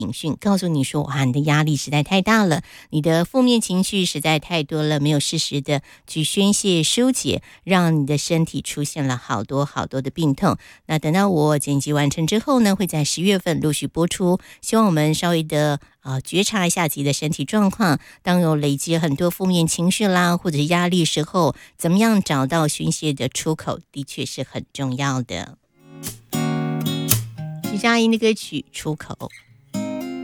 警讯，告诉你说哇，你的压力实在太大了，你的负面情绪实在太多了，没有适时的去宣泄疏解，让你的身体出现了好多好多的病痛。那等到我剪辑完成之后呢，会在10月份陆续播出，希望我们稍微的觉察一下自己的身体状况，当有累积很多负面情绪啦，或者是压力时候，怎么样找到宣泄的出口，的确是很重要的。徐佳莹的歌曲《出口》。